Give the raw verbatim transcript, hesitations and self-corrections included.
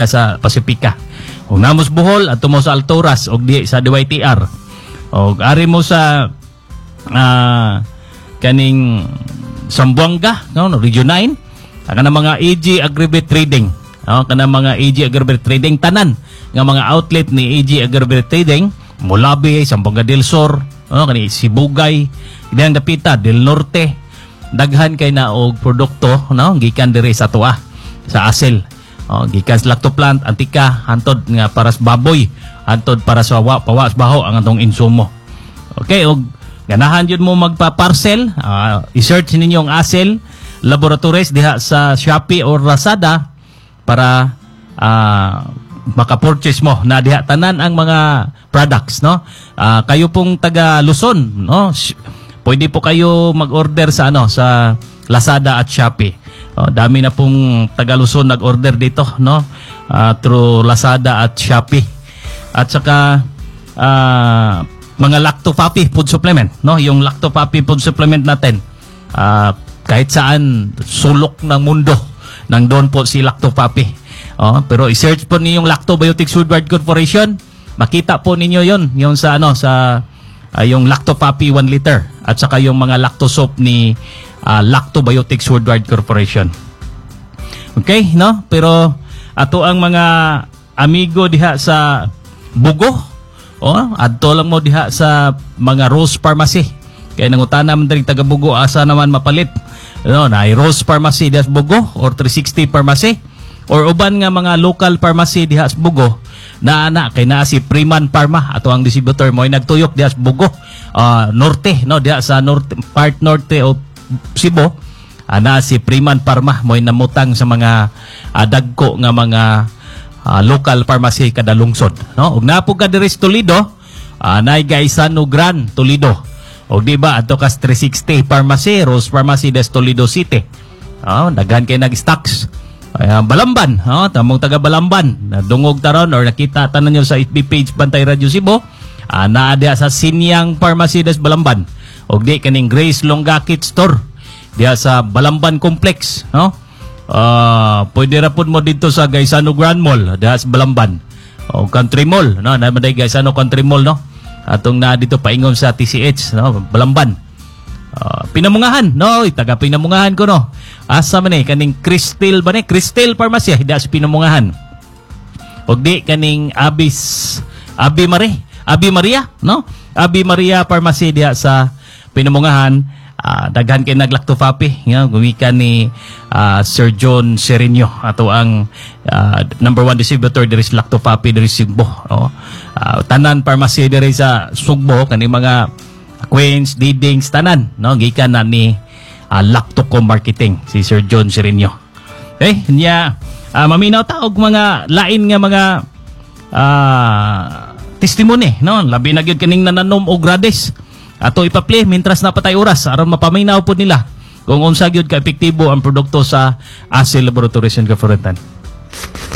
sa Pasifika. Ug namos Bohol at mo sa Alturas og di sa D Y T R. Og ari mo sa uh, kaning Sambuanga, no, no Region nine, kana mga A G Aggregate Trading. No, kana mga A G Aggregate Trading tanan nga mga outlet ni A G Aggregate Trading, Mulabi, Sambuanga del Sur, no, kani Sibugay, Idang Dapita, Del Norte. Daghan kay na og produkto, no, gikan diri sa tuwa sa Asel. Oh, gikan sa lactoplant, antika, hantod nga para sa baboy, hantod para sa wa, pawas baho ang atong insumo. Okay, og ganahan yun mo magpa-parcel, uh, i-search ninyo ang Asel Laboratories diha sa Shopee or Lazada para uh, maka-purchase mo na diha tanan ang mga products, no? Uh, kayo pong taga Luzon, no? Pwede po kayo mag-order sa ano sa Lazada at Shopee. Oh, dami na pong taga Luzon nag-order dito, no? Uh, through Lazada at Shopee. At saka uh, mga Lactopapi food supplement, no? Yung Lactopapi food supplement natin, uh, kahit saan sulok ng mundo nandun po si Lactopapi. Oh, pero i-search po niyo yung Lactobiotics Woodward Corporation, makita po ninyo yon, yung sa ano sa uh, yung Lactopapi one liter at saka yung mga Lactosoap ni uh, Lactobiotics Woodward Corporation. Okay, no? Pero ato ang mga amigo diha sa Bugo, oh, adto lang mo diha sa mga Rose Pharmacy. Kaya nangutana man diri taga Bugo asa naman mapalit. No, na Rose Pharmacy diha sa Bugo or three sixty Pharmacy or uban nga mga local pharmacy diha sa Bugo. Na ana kay naa si Priman Pharma ato ang distributor mo ay nagtuyok diha sa Bugo, uh, norte, no, diha sa norte, part norte o Cebu. Ana si Priman Pharma mo ay namutang sa mga uh, dagko nga mga uh, local pharmacy kada lungsod, no? Ug napo ka diri sa Toledo, uh, nay Gaisano Gran Toledo. O di ba ato kas three sixty Pharmacy, Rose Pharmacy des Toledo City. Oh, daghan kay nag-stocks. Uh, Balamban, oh, tamong taga Balamban. Dungog taron or nakita tanan nyo sa F B page Bantay Radio Cebu. Uh, naa diha sa Sinyang Pharmacy des Balamban. O di kaning Grace Longakit Store diha sa Balamban Complex, no? Uh, pwede ra pud mo dito sa Gaisano Grand Mall diha sa Balamban. O Country Mall, no? Na maday Gaisano Country Mall, no? Atong na dito paingon sa T C H, no? Balamban. Uh, Pinamungahan, no? Taga Pinamungahan ko, no? Asa man eh, kaning Crystal ba ni? Crystal Pharmacy, hindi sa Pinamungahan. O di, kaning Abis, Abi Marie, Abi Maria, no? Abi Maria Pharmacy diha sa Pinamungahan. Uh, daghan kay naglactofapi, nga, gumikan ni uh, Sir John Serenio, ato ang uh, number one distributor diri sa lactofapi diri sa Sugbo, no? Uh, tanan pharmacy diri sa Sugbo, kani mga Queens, Didings, tanan, no? Gikan na ni uh, Lactocom Marketing, si Sir John Serenio. Okay, niya, uh, maminaw taog mga lain nga mga uh, testimony, no? Labi na gyud kaning nananom og grades. Ato ipaplay mintras na patay oras aron mapaminaw po nila kung unsa gyud ka epektibo ang produkto sa Asel Laboratories Incorporated.